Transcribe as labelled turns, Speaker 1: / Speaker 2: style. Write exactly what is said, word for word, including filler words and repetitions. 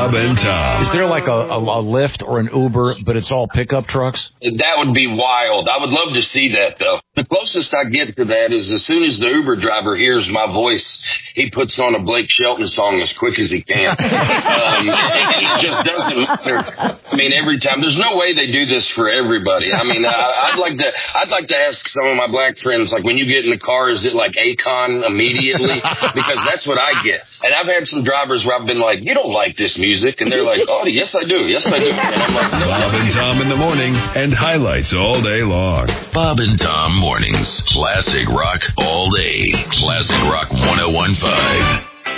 Speaker 1: Bob and Tom.
Speaker 2: Is there like a, a, a Lyft or an Uber, but it's all pickup trucks?
Speaker 3: That would be wild. I would love to see that, though. The closest I get to that is as soon as the Uber driver hears my voice, he puts on a Blake Shelton song as quick as he can. um, it, it just doesn't matter. I mean, every time. There's no way they do this for everybody. I mean, I, I'd like to. I'd like to ask some of my black friends, like, when you get in the car, is it like Akon immediately? Because that's what I get. And I've had some drivers where I've been like, you don't like this music, and they're like, oh, yes, I do. Yes, I do. And I'm like, no,
Speaker 1: Bob and Tom in the morning, and highlights all day long.
Speaker 4: Bob and Tom mornings. Classic rock all day. Classic rock one oh one point five.